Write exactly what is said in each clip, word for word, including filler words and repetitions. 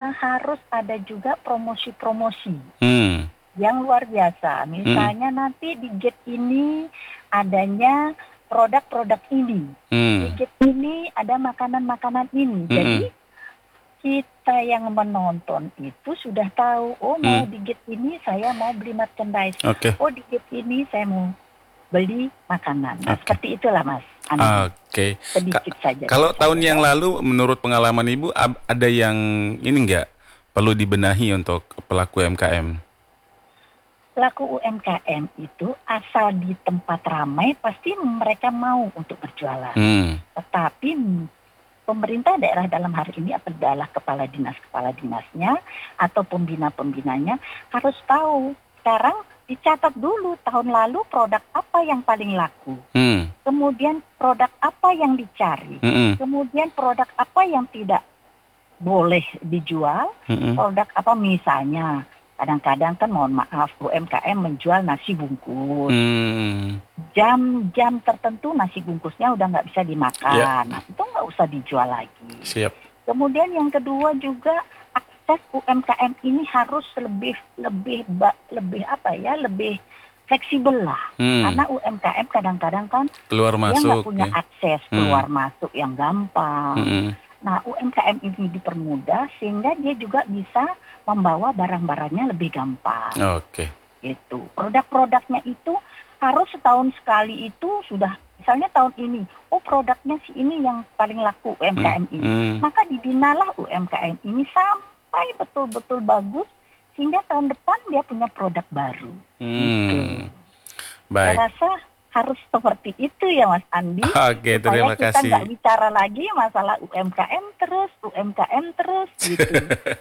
pertama harus ada juga promosi-promosi Hmm. yang luar biasa. Misalnya hmm. nanti di gate ini adanya produk-produk ini, Hmm. di gate ini ada makanan-makanan ini. Hmm. Jadi kita yang menonton itu sudah tahu, oh mau Hmm. di gate ini saya mau beli merchandise, Oke. oh di gate ini saya mau beli makanan. Nah, Oke. seperti itulah Mas. Oke. Okay. Sedikit Ka- saja. Kalau tahun saya. yang lalu, menurut pengalaman Ibu, ab- ada yang ini nggak perlu dibenahi untuk pelaku U M K M? Pelaku U M K M itu asal di tempat ramai pasti mereka mau untuk berjualan. Hmm. Tetapi pemerintah daerah dalam hari ini adalah kepala dinas-kepala dinasnya atau pembina-pembinanya harus tahu. Sekarang dicatat dulu tahun lalu produk apa yang paling laku. Hmm. Kemudian produk apa yang dicari. Hmm. Kemudian produk apa yang tidak boleh dijual. Hmm. Produk apa misalnya. Kadang-kadang kan mohon maaf U M K M menjual nasi bungkus. Hmm. Jam-jam tertentu nasi bungkusnya udah nggak bisa dimakan. Yeah. Nah, itu nggak usah dijual lagi. Siap. Kemudian yang kedua juga akses U M K M ini harus lebih lebih lebih apa ya lebih fleksibel lah. Hmm. Karena U M K M kadang-kadang kan keluar dia masuk nggak punya ya. akses keluar hmm. masuk yang gampang. Hmm. Nah U M K M ini dipermudah sehingga dia juga bisa membawa barang-barangnya lebih gampang. Oke. Okay. Itu produk-produknya itu harus setahun sekali itu sudah misalnya tahun ini, oh produknya si ini yang paling laku U M K M hmm. ini, hmm. maka dibinalah U M K M ini sampai betul-betul bagus sehingga tahun depan dia punya produk baru. Hmm. Gitu. Baik. Saya rasa harus seperti itu ya Mas Andi. Oke, terima supaya kita kasih. nggak bicara lagi masalah U M K M terus, U M K M terus gitu.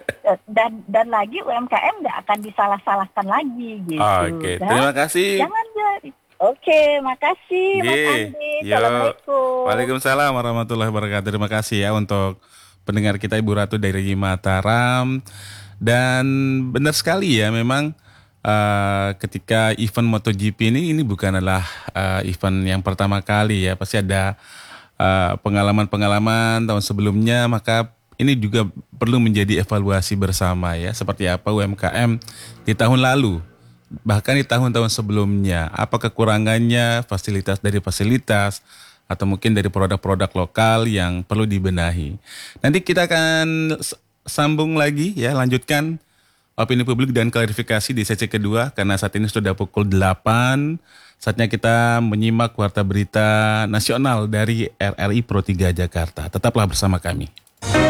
dan dan lagi U M K M nggak akan disalah-salahkan lagi gitu. Oke, dan terima kasih. Jangan jadi. Oke, makasih Mas Andi. Assalamualaikum. Waalaikumsalam warahmatullahi wabarakatuh. Terima kasih ya untuk pendengar kita Ibu Ratu dari Mataram. Dan benar sekali ya, memang Uh, ketika event MotoGP ini ini bukanlah uh, event yang pertama kali ya, pasti ada uh, pengalaman-pengalaman tahun sebelumnya, maka ini juga perlu menjadi evaluasi bersama ya, seperti apa U M K M di tahun lalu, bahkan di tahun-tahun sebelumnya, apa kekurangannya, fasilitas dari fasilitas, atau mungkin dari produk-produk lokal yang perlu dibenahi. Nanti kita akan sambung lagi ya, lanjutkan opini publik dan klarifikasi di sesi kedua, karena saat ini sudah pukul delapan, saatnya kita menyimak warta berita nasional dari R R I Pro tiga Jakarta. Tetaplah bersama kami.